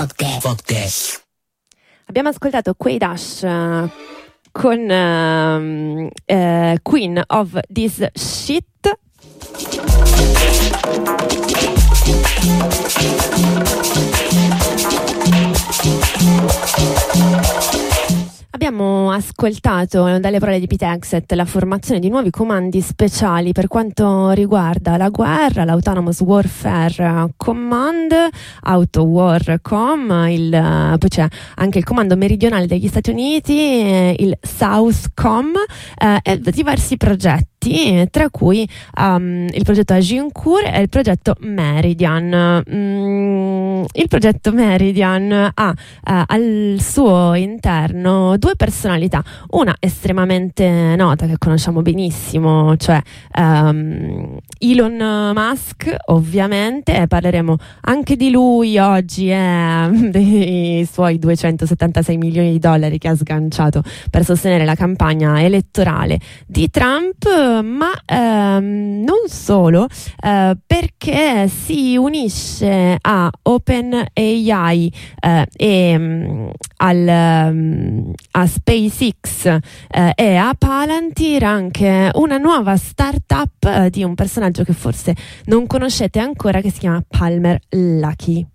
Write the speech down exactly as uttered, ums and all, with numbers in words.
Fuck that. Fuck that. Abbiamo ascoltato Quay Dash uh, con uh, uh, Queen of This Shit. Abbiamo ascoltato dalle parole di Pete Hegseth la formazione di nuovi comandi speciali per quanto riguarda la guerra, l'Autonomous Warfare Command, AutoWarCom, il, poi c'è anche il comando meridionale degli Stati Uniti, il SouthCom eh, e diversi progetti, tra cui um, il progetto Agincourt e il progetto Meridian. Mm, il progetto Meridian ha uh, al suo interno due personalità, una estremamente nota che conosciamo benissimo, cioè um, Elon Musk, ovviamente, e parleremo anche di lui oggi e dei suoi duecentosettantasei milioni di dollari che ha sganciato per sostenere la campagna elettorale di Trump, ma ehm, non solo, eh, perché si unisce a OpenAI eh, e um, al um, a SpaceX eh, e a Palantir anche una nuova startup eh, di un personaggio che forse non conoscete ancora, che si chiama Palmer Luckey.